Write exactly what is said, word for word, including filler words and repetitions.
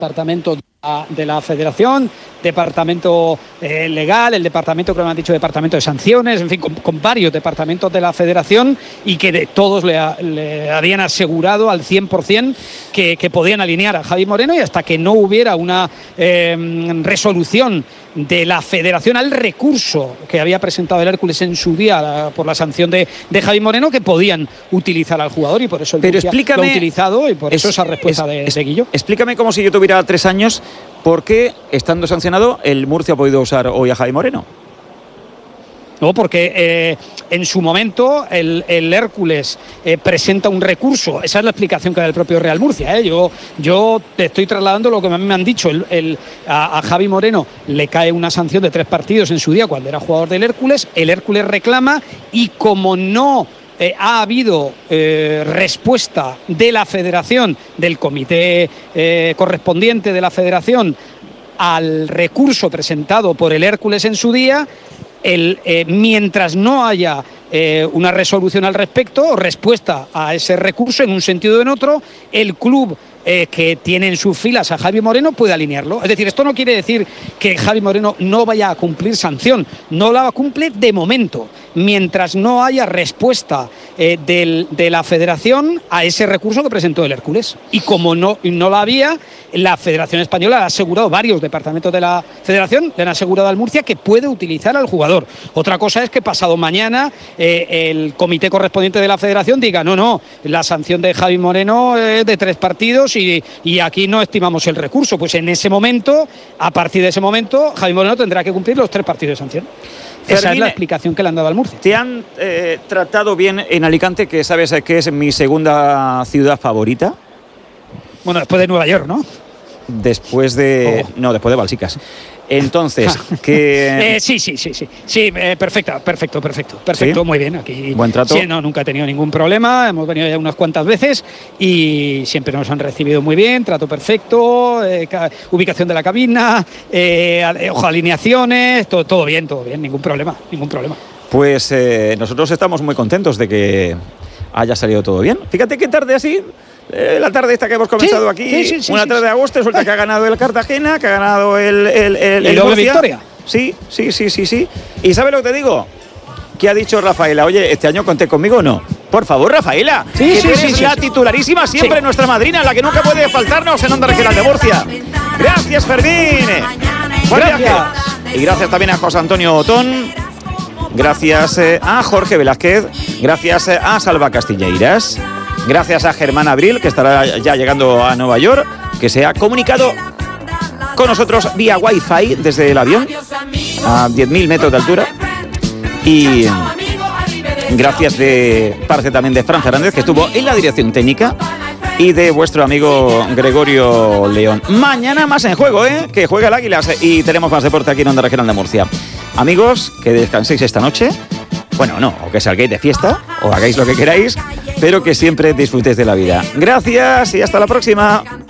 departamento de la Federación, departamento eh, legal, el departamento, creo que me han dicho, departamento de sanciones, en fin, con, con varios departamentos de la Federación, y que de todos le, le habían asegurado al cien por ciento que, que podían alinear a Javi Moreno, y hasta que no hubiera una eh, resolución de la Federación al recurso que había presentado el Hércules en su día la, por la sanción de, de Javi Moreno, que podían utilizar al jugador, y por eso el Pero explícame, lo ha utilizado, y por es, eso esa respuesta es, de, es, de Guillo. Explícame, como si yo tuviera tres años, ¿por qué, estando sancionado, el Murcia ha podido usar hoy a Javi Moreno? No, porque eh, en su momento el, el Hércules eh, presenta un recurso. Esa es la explicación que da el propio Real Murcia. ¿eh? Yo, yo te estoy trasladando lo que a mí me han dicho. El, el, a, a Javi Moreno le cae una sanción de tres partidos en su día cuando era jugador del Hércules. El Hércules reclama, y como no eh, ha habido eh, respuesta de la Federación, del comité eh, correspondiente de la Federación, al recurso presentado por el Hércules en su día, El, eh, mientras no haya eh, una resolución al respecto o respuesta a ese recurso en un sentido o en otro, el club eh, que tiene en sus filas a Javi Moreno puede alinearlo. Es decir, esto no quiere decir que Javi Moreno no vaya a cumplir sanción, no la cumple de momento, mientras no haya respuesta eh, del, de la Federación a ese recurso que presentó el Hércules. Y como no, no la había, la Federación Española ha asegurado, varios departamentos de la Federación le han asegurado al Murcia que puede utilizar al jugador. Otra cosa es que pasado mañana eh, el comité correspondiente de la Federación diga no, no, la sanción de Javi Moreno es de tres partidos y, y aquí no estimamos el recurso. Pues en ese momento, a partir de ese momento, Javi Moreno tendrá que cumplir los tres partidos de sanción. Esa Fermín, es la explicación que le han dado al Murcia. ¿Te han eh, tratado bien en Alicante, que sabes que es mi segunda ciudad favorita? Bueno, después de Nueva York, ¿no? Después de... Oh. No, después de Balsicas. Entonces, que... eh, sí, sí, sí, sí. Sí, eh, perfecto, perfecto, perfecto. Perfecto, ¿sí? Muy bien. Aquí... ¿Buen trato? Sí, no, nunca he tenido ningún problema. Hemos venido ya unas cuantas veces y siempre nos han recibido muy bien. Trato perfecto, eh, ubicación de la cabina, eh, ojo, alineaciones, todo, todo bien, todo bien. Ningún problema, ningún problema. Pues eh, nosotros estamos muy contentos de que haya salido todo bien. Fíjate qué tarde así... Eh, la tarde esta que hemos comenzado sí, aquí, sí, sí, sí, una tarde sí, de agosto, resulta sí. que ha ganado el Cartagena, que ha ganado el el, el, el doble victoria. Sí, sí, sí, sí, sí. ¿Y sabes lo que te digo? ¿Qué ha dicho Rafaela? Oye, ¿este año conté conmigo o no? Por favor, Rafaela, sí, que sí, eres sí, la sí, titularísima siempre, sí. nuestra madrina, la que nunca puede faltarnos en Onda Regional de Murcia. Gracias, Fermín. Buen gracias. Viaje. Y gracias también a José Antonio Otón. Gracias eh, a Jorge Velázquez. Gracias eh, a Salva Castilleiras. Gracias a Germán Abril, que estará ya llegando a Nueva York, que se ha comunicado con nosotros vía Wi-Fi desde el avión a diez mil metros de altura. Y gracias de parte también de Fran Fernández, que estuvo en la dirección técnica, y de vuestro amigo Gregorio León. Mañana más en juego, ¿eh? Que juega el Águilas, y tenemos más deporte aquí en Onda Regional de Murcia. Amigos, que descanséis esta noche. Bueno, no, o que salgáis de fiesta, o hagáis lo que queráis, pero que siempre disfrutéis de la vida. Gracias y hasta la próxima.